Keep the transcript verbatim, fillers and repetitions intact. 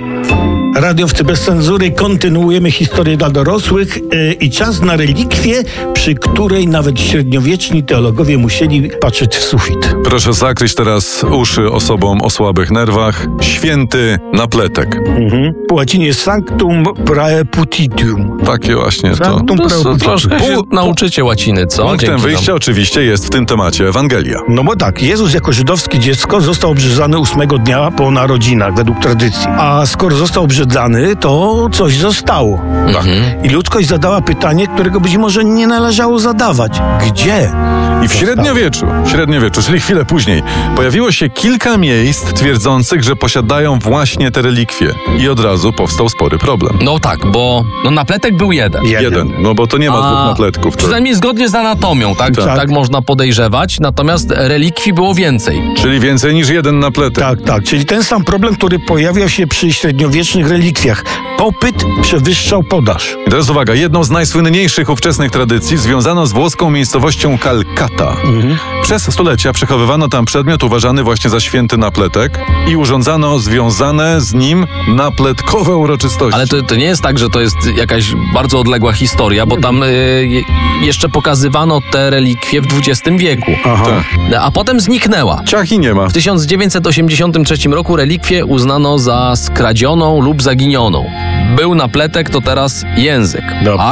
Radiowcy bez cenzury, kontynuujemy historię dla dorosłych yy, i czas na relikwię, przy której nawet średniowieczni teologowie musieli patrzeć w sufit. Proszę zakryć teraz uszy osobom o słabych nerwach. Święty napletek. Mhm. Po łacinie sanctum praeputitum. Takie właśnie Sanctum to. praeputitum. Troszkę się Pół- nauczycie łaciny, co? Punktem Dzięki wyjścia wam. oczywiście jest w tym temacie Ewangelia. No bo tak, Jezus jako żydowskie dziecko został obrzezany ósmego dnia po narodzinach, według tradycji. A skoro został obrzezany, to coś zostało. Mhm. I ludzkość zadała pytanie, którego być może nie należało zadawać. Gdzie? I w średniowieczu, w średniowieczu, czyli chwilę później, pojawiło się kilka miejsc twierdzących, że posiadają właśnie te relikwie. I od razu powstał spory problem. No tak, bo no, napletek był jeden. Jeden, no bo to nie ma A, dwóch napletków. To... Przynajmniej zgodnie z anatomią, tak? Tak. tak? można podejrzewać, natomiast relikwii było więcej. Czyli więcej niż jeden napletek. Tak, tak. Czyli ten sam problem, który pojawiał się przy średniowiecznych relikwiach. Popyt przewyższał podaż. I teraz uwaga, jedną z najsłynniejszych ówczesnych tradycji związano z włoską miejscowością Kalkata. Mhm. Przez stulecia przechowywano tam przedmiot uważany właśnie za święty napletek i urządzano związane z nim napletkowe uroczystości. Ale to, to nie jest tak, że to jest jakaś bardzo odległa historia, bo tam y, je- jeszcze pokazywano te relikwie w dwudziestym wieku. Aha. Tak. A potem zniknęła. Ciach i nie ma. W tysiąc dziewięćset osiemdziesiątym trzecim roku relikwię uznano za skradzioną lub zaginioną. Był napletek, to teraz język. Dobrze. A